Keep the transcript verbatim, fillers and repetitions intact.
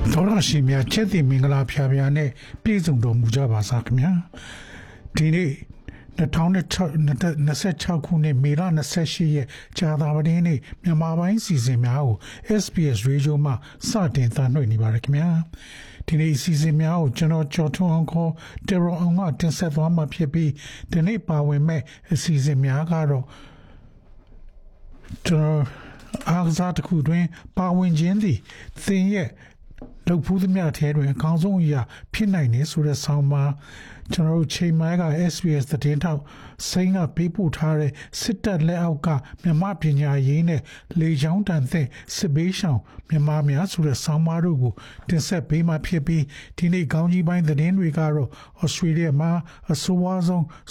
သောရရှိမြချက်တိမင်္ဂလာဖျားဖျားနဲ့ပြည်စုံတော်မူကြပါစားခင်ဗျာဒီနေ့၂၀၂၆ခုနှစ်မေလ၂၈ရက်ကြာသပတေးနေ့မြန်မာပိုင်းစီစဉ်များကို S B S Radio မှာစတင်သားနှွှင့်နေပါရခင်ဗျာဒီနေ့စီစဉ်များကိုကျွန်တော်ကျော်ထွန်းအောင်ခေါ်တေရောအောင်ကတင်ဆက်သွားမှာဖြစ်ပြီးဒီနေ့ပါဝင်မဲ့အစီအစဉ်များကတော့ကျွန်တော်အားကစားတစ်ခုတွင်ပါဝင်ခြင်းသည်သင်ရဲ့လုပ်ဖူးသမျှထဲတွင်အကောင်းဆုံးအရာဖြစ်နိုင်တယ်ဆိုတဲ့ဆောင်းပါးကျွန်တော်တို့ချိန်မိုင်းက S B S သတင်းထောက်စိန်ကပေးပို့ထားတဲ့စစ်တပ်လက်အောက်ကမြန်မာပညာရေးနဲ့လေကြောင်းတန်တဲ့စစ်ဘေးရှောင်မြန်မာများဆိုတဲ့ဆောင်းပါးတို့ကိုတင်ဆက်ပေးမှဖြစ်ပြီးဒီနေ့ကောင်းကြီးပိုင်းသတင်းတွေကတော့ Australia မှာအဆိုးအဆုံး